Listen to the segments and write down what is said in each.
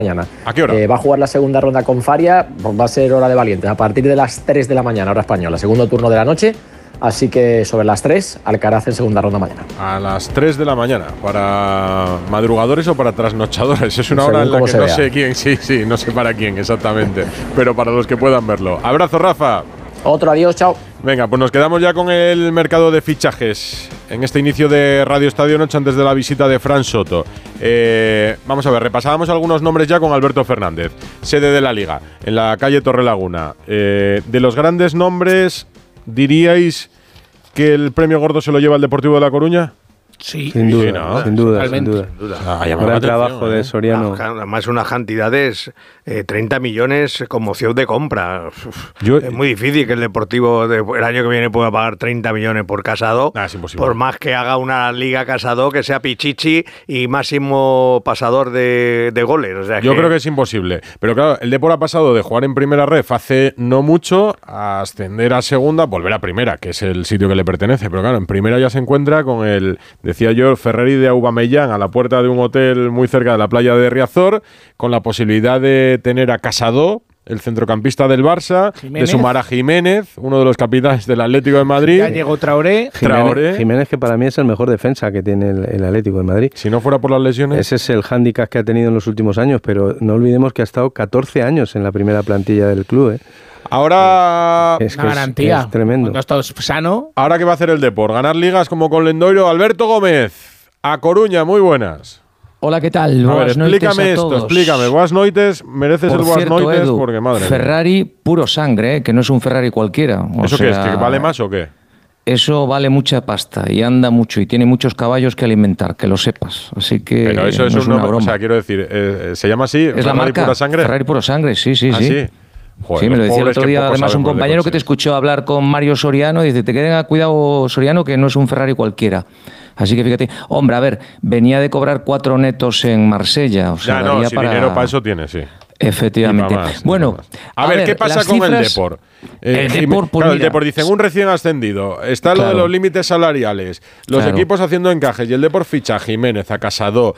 mañana. ¿A qué hora? Va a jugar la segunda ronda con Faria, pues va a ser hora de valientes, a partir de las 3 de la mañana, hora española, segundo turno de la noche, así que sobre las 3, Alcaraz en segunda ronda mañana. A las 3 de la mañana, ¿para madrugadores o para trasnochadores? Es una hora en la que no sé quién, sí, no sé para quién exactamente, pero para los que puedan verlo. Abrazo, Rafa. Otro adiós, chao. Venga, pues nos quedamos ya con el mercado de fichajes en este inicio de Radio Estadio Noche antes de la visita de Fran Soto. Vamos a ver, repasábamos algunos nombres ya con Alberto Fernández, sede de la Liga, en la calle Torrelaguna. De los grandes nombres, ¿diríais que el premio gordo se lo lleva el Deportivo de La Coruña? Sí, sin duda, sin duda. Gran trabajo de Soriano. Además, unas cantidades, 30 millones como opción de compra. Es muy difícil que el Deportivo el año que viene pueda pagar 30 millones por Casado. Es imposible. Por más que haga una Liga Casado que sea Pichichi y máximo pasador de goles. O sea, yo creo que es imposible. Pero claro, el Depor ha pasado de jugar en primera ref hace no mucho a ascender a segunda, volver a primera, que es el sitio que le pertenece. Pero claro, en primera ya se encuentra con el... Decía yo, Ferreri de Aubameyang a la puerta de un hotel muy cerca de la playa de Riazor, con la posibilidad de tener a Casado, el centrocampista del Barça, Jiménez. De sumar a Jiménez, uno de los capitanes del Atlético de Madrid. Ya llegó Traoré. Jiménez, que para mí es el mejor defensa que tiene el Atlético de Madrid. Si no fuera por las lesiones. Ese es el hándicap que ha tenido en los últimos años, pero no olvidemos que ha estado 14 años en la primera plantilla del club, Ahora es una garantía. Es tremendo. Cuando ha estado sano. Ahora, ¿qué va a hacer el Depor? ¿Ganar ligas como con Lendoiro? Alberto Gómez, a Coruña, muy buenas. Hola, ¿qué tal? A ver, explícame esto, explícame. Buenas noites, mereces por el buenas cierto, noites Edu, porque madre Ferrari puro sangre, que no es un Ferrari cualquiera. ¿Eso qué es? ¿Que vale más o qué? Eso vale mucha pasta y anda mucho y tiene muchos caballos que alimentar, que lo sepas. Así que pero eso no es una broma. O sea, quiero decir, ¿se llama así? Es la marca pura sangre. Ferrari puro sangre, sí. ¿Ah, sí? Joder, sí, me lo decía el otro día, además, un compañero que te escuchó hablar con Mario Soriano y dice, te queden a cuidado, Soriano, que no es un Ferrari cualquiera. Así que fíjate, hombre, a ver, venía de cobrar 4 netos en Marsella. O sea, ya no, si dinero para eso tiene, sí. Efectivamente. Bueno, a ver, ¿qué pasa con el Depor? El Depor, pues claro, el Depor dicen un recién ascendido. Está lo de los límites salariales. Los equipos haciendo encajes. Y el Depor ficha a Jiménez, a Casado,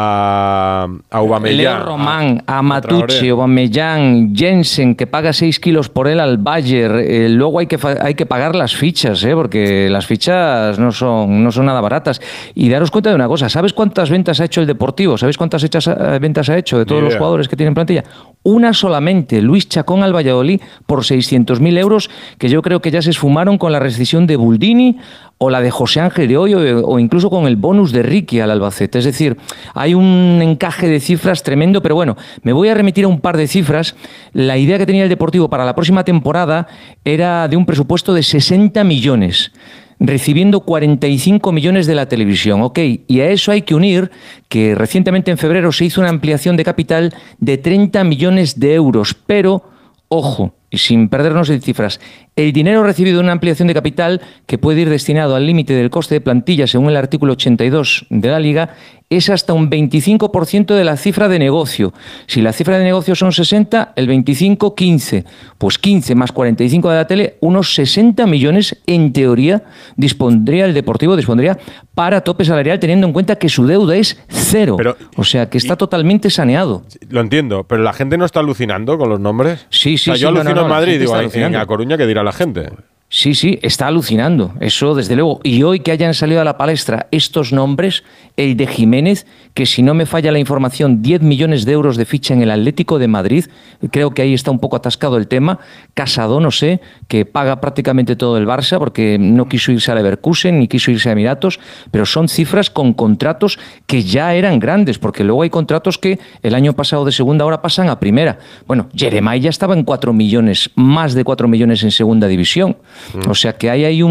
a Aubameyang. Leo Román, a Matucci, Aubameyang, Jensen, que paga 6 kilos por él al Bayern. Luego hay que pagar las fichas, porque las fichas no son nada baratas. Y daros cuenta de una cosa. ¿Sabes cuántas ventas ha hecho el Deportivo? ¿Sabéis cuántas ventas ha hecho de todos los jugadores que tienen plantilla? Una solamente, Luis Chacón al Valladolid por 600.000 euros, que yo creo que ya se esfumaron con la rescisión de Buldini o la de José Ángel de Hoyo o incluso con el bonus de Ricky al Albacete. Es decir, hay un encaje de cifras tremendo, pero bueno, me voy a remitir a un par de cifras. La idea que tenía el Deportivo para la próxima temporada era de un presupuesto de 60 millones. Recibiendo 45 millones de la televisión, ¿ok? Y a eso hay que unir que recientemente en febrero se hizo una ampliación de capital de 30 millones de euros, pero, ojo, y sin perdernos en cifras, el dinero recibido de una ampliación de capital que puede ir destinado al límite del coste de plantilla según el artículo 82 de la Liga es hasta un 25% de la cifra de negocio. Si la cifra de negocio son 60, el 25, 15. Pues 15 más 45 de la tele, unos 60 millones en teoría dispondría el Deportivo, para tope salarial teniendo en cuenta que su deuda es cero. O sea, que está totalmente saneado. Lo entiendo, pero la gente no está alucinando con los nombres. Sí, o sea, yo alucino en Madrid, digo, en A Coruña, ¿qué dirá la gente? Sí, está alucinando, eso desde luego. Y hoy que hayan salido a la palestra estos nombres, el de Jiménez, que si no me falla la información, 10 millones de euros de ficha en el Atlético de Madrid, creo que ahí está un poco atascado el tema. Casado, no sé, que paga prácticamente todo el Barça, porque no quiso irse a Leverkusen ni quiso irse a Emiratos, pero son cifras con contratos que ya eran grandes, porque luego hay contratos que el año pasado de segunda ahora pasan a primera. Bueno, Jeremai ya estaba en 4 millones, más de 4 millones en segunda división. O sea que hay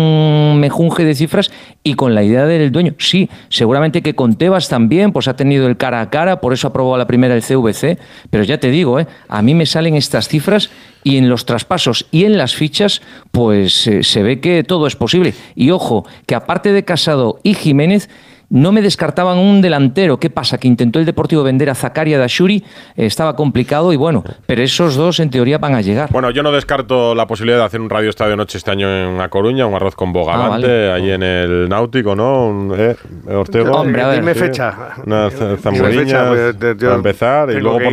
un mejunje de cifras y con la idea del dueño. Sí, seguramente que con Tebas también pues ha tenido el cara a cara, por eso aprobó a la primera el CVC, pero ya te digo, a mí me salen estas cifras y en los traspasos y en las fichas pues se ve que todo es posible. Y ojo, que aparte de Casado y Jiménez, no me descartaban un delantero. ¿Qué pasa? Que intentó el Deportivo vender a Zakaria Dashuri, estaba complicado y bueno, pero esos dos en teoría van a llegar. Bueno, yo no descarto la posibilidad de hacer un Radio Estadio Noche este año en A Coruña, un arroz con bogavante, allí en el Náutico, ¿no? Ortego. Hombre, a ver, dime sí. fecha. Una zamorilla para empezar y luego por